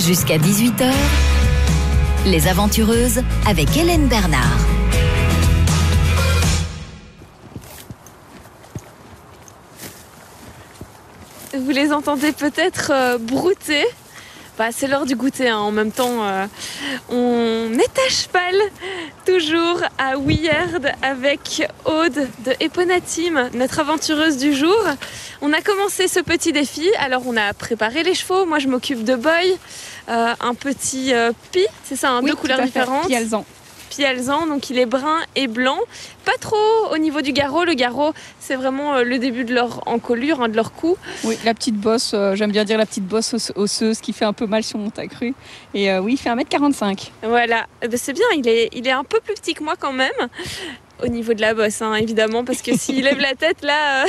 Jusqu'à 18h, Les Aventureuses avec Hélène Bernard. Vous les entendez peut-être brouter. C'est l'heure du goûter, hein. En même temps, on est à cheval, toujours à Ouillerde avec Aude de Eponatim, notre aventureuse du jour. On a commencé ce petit défi, alors on a préparé les chevaux. Moi, je m'occupe de Boy, un petit Pi, c'est ça, hein, oui, deux couleurs différentes. Pi alezan. Pi alezan, donc il est brun et blanc. Pas trop au niveau du garrot. Le garrot, c'est vraiment le début de leur encolure, hein, de leur cou. Oui, la petite bosse, j'aime bien dire la petite bosse osseuse qui fait un peu mal sur mon tacru. Et oui, il fait 1m45. Voilà, c'est bien, il est un peu plus petit que moi quand même. Au niveau de la bosse, hein, évidemment, parce que s'il lève la tête, là,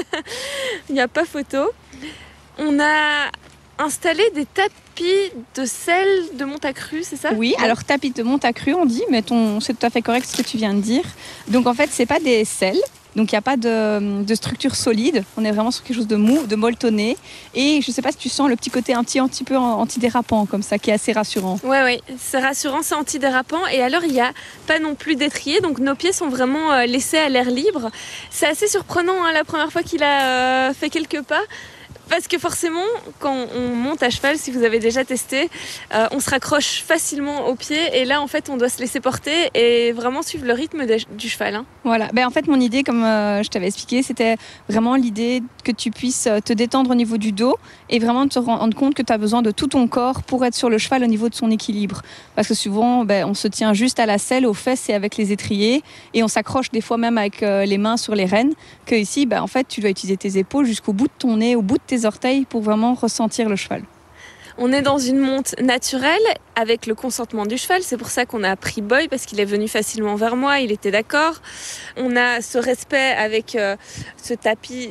il n'y a pas photo. On a installé des tapis de sel de Montacru, c'est ça ? Oui, alors tapis de Montacru, on dit, mais c'est tout à fait correct ce que tu viens de dire. Donc en fait, c'est pas des selles, donc il n'y a pas de structure solide. On est vraiment sur quelque chose de mou, de molletonné. Et je ne sais pas si tu sens le petit côté un petit peu antidérapant, comme ça, qui est assez rassurant. Oui, c'est rassurant, c'est antidérapant. Et alors, il n'y a pas non plus d'étrier, donc nos pieds sont vraiment laissés à l'air libre. C'est assez surprenant, hein, la première fois qu'il a fait quelques pas. Parce que forcément, quand on monte à cheval, si vous avez déjà testé, on se raccroche facilement aux pieds. Et là, en fait, on doit se laisser porter et vraiment suivre le rythme du cheval. Hein. Voilà. En fait, mon idée, comme je t'avais expliqué, c'était vraiment l'idée que tu puisses te détendre au niveau du dos et vraiment te rendre compte que tu as besoin de tout ton corps pour être sur le cheval au niveau de son équilibre. Parce que souvent, on se tient juste à la selle, aux fesses et avec les étriers. Et on s'accroche des fois même avec les mains sur les rênes. Que ici, en fait, tu dois utiliser tes épaules jusqu'au bout de ton nez, au bout de tes orteils pour vraiment ressentir le cheval. On est dans une monte naturelle avec le consentement du cheval. C'est pour ça qu'on a pris Boy parce qu'il est venu facilement vers moi, il était d'accord. On a ce respect avec ce tapis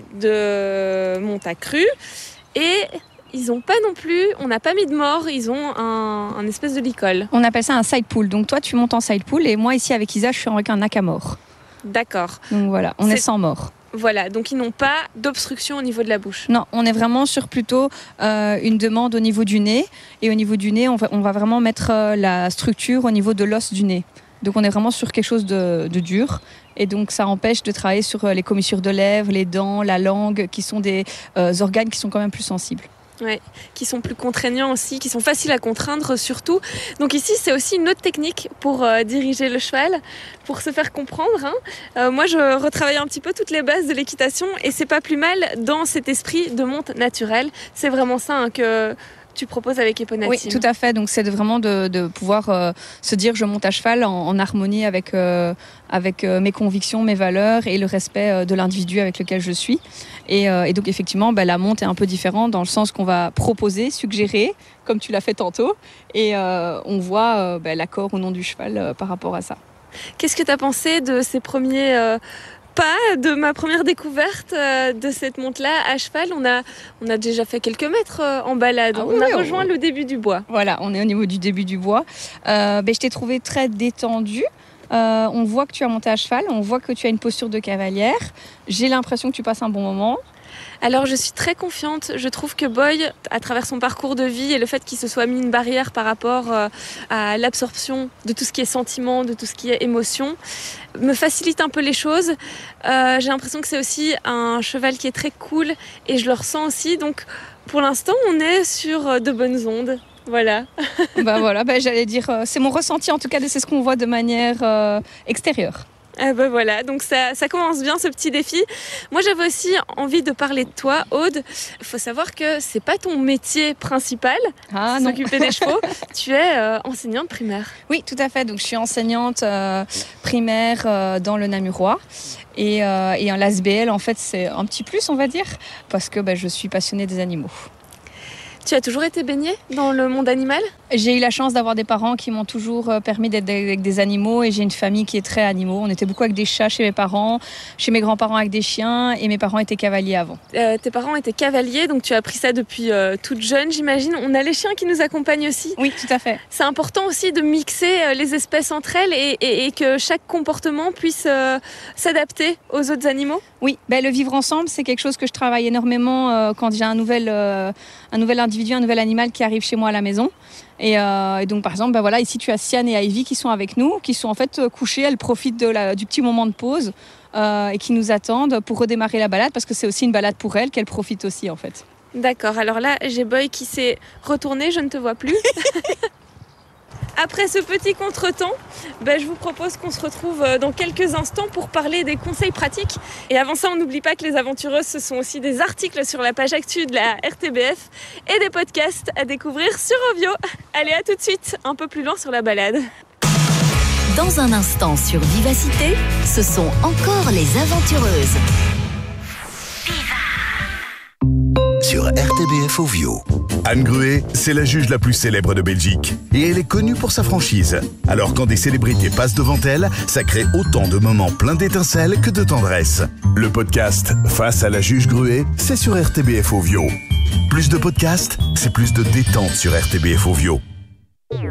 de Montacru et ils ont pas non plus, on n'a pas mis de mort, ils ont un espèce de licol. On appelle ça un side pull. Donc toi tu montes en side pull et moi ici avec Isa je suis avec un nakamore. D'accord. Donc voilà, on est sans mort. Voilà, donc ils n'ont pas d'obstruction au niveau de la bouche. Non, on est vraiment sur plutôt une demande au niveau du nez. Et au niveau du nez, on va vraiment mettre la structure au niveau de l'os du nez. Donc on est vraiment sur quelque chose de dur. Et donc ça empêche de travailler sur les commissures de lèvres, les dents, la langue, qui sont des organes qui sont quand même plus sensibles. Ouais, qui sont plus contraignants aussi, qui sont faciles à contraindre surtout. Donc ici, c'est aussi une autre technique pour diriger le cheval, pour se faire comprendre. Hein. Moi, je retravaille un petit peu toutes les bases de l'équitation et c'est pas plus mal dans cet esprit de monte naturelle. C'est vraiment ça hein, que tu proposes avec Eponatim. Oui, tout à fait. Donc c'est vraiment de pouvoir se dire je monte à cheval en harmonie avec mes convictions, mes valeurs et le respect de l'individu avec lequel je suis. Et donc effectivement, la monte est un peu différente dans le sens qu'on va proposer, suggérer, comme tu l'as fait tantôt, et on voit l'accord ou non du cheval par rapport à ça. Qu'est-ce que tu as pensé de ces premiers pas, de ma première découverte de cette monte-là à cheval? On a déjà fait quelques mètres en balade. On a rejoint le début du bois. Voilà, on est au niveau du début du bois. Je t'ai trouvé très détendue. On voit que tu as monté à cheval, on voit que tu as une posture de cavalière. J'ai l'impression que tu passes un bon moment. Alors je suis très confiante, je trouve que Boy, à travers son parcours de vie et le fait qu'il se soit mis une barrière par rapport à l'absorption de tout ce qui est sentiment, de tout ce qui est émotion, me facilite un peu les choses. J'ai l'impression que c'est aussi un cheval qui est très cool et je le ressens aussi, donc pour l'instant on est sur de bonnes ondes. Voilà. J'allais dire, c'est mon ressenti en tout cas, c'est ce qu'on voit de manière extérieure. Voilà, donc ça commence bien ce petit défi. Moi j'avais aussi envie de parler de toi, Aude. Il faut savoir que c'est pas ton métier principal, s'occuper des chevaux. Tu es enseignante primaire. Oui, tout à fait. Donc je suis enseignante primaire dans le Namurois. Et en l'ASBL, en fait, c'est un petit plus, on va dire, parce que je suis passionnée des animaux. Tu as toujours été baignée dans le monde animal ? J'ai eu la chance d'avoir des parents qui m'ont toujours permis d'être avec des animaux et j'ai une famille qui est très animaux. On était beaucoup avec des chats chez mes parents, chez mes grands-parents avec des chiens et mes parents étaient cavaliers avant. Tes parents étaient cavaliers, donc tu as appris ça depuis toute jeune, j'imagine. On a les chiens qui nous accompagnent aussi. Oui, tout à fait. C'est important aussi de mixer les espèces entre elles et que chaque comportement puisse s'adapter aux autres animaux. Oui, le vivre ensemble, c'est quelque chose que je travaille énormément quand j'ai un nouvel individu, un nouvel animal qui arrive chez moi à la maison. Et donc par exemple, ici tu as Sian et Ivy qui sont avec nous, qui sont en fait couchées, elles profitent du petit moment de pause et qui nous attendent pour redémarrer la balade parce que c'est aussi une balade pour elles qu'elles profitent aussi en fait. D'accord, alors là j'ai Boy qui s'est retourné, je ne te vois plus. Après ce petit contretemps, je vous propose qu'on se retrouve dans quelques instants pour parler des conseils pratiques. Et avant ça, on n'oublie pas que les aventureuses, ce sont aussi des articles sur la page actu de la RTBF et des podcasts à découvrir sur Ovio. Allez, à tout de suite, un peu plus loin sur la balade. Dans un instant sur Vivacité, ce sont encore les aventureuses. Sur RTBF Ovio. Anne Gruet, c'est la juge la plus célèbre de Belgique. Et elle est connue pour sa franchise. Alors quand des célébrités passent devant elle, ça crée autant de moments pleins d'étincelles que de tendresse. Le podcast Face à la juge Gruet, c'est sur RTBF Ovio. Plus de podcasts, c'est plus de détente sur RTBF Ovio.